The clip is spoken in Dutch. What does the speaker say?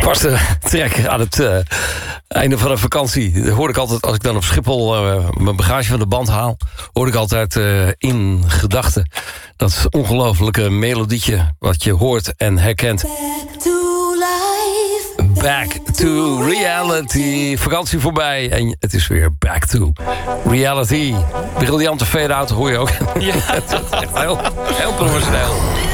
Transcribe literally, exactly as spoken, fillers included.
vaste trek aan het uh, einde van een vakantie. Dat hoor ik altijd als ik dan op Schiphol uh, mijn bagage van de band haal. Hoor ik altijd uh, in gedachten dat ongelofelijke melodietje wat je hoort en herkent. Back to life. Back to reality. Vakantie voorbij en het is weer back to reality. Briljante fade-out hoor je ook. Ja, het is echt heel, heel professioneel.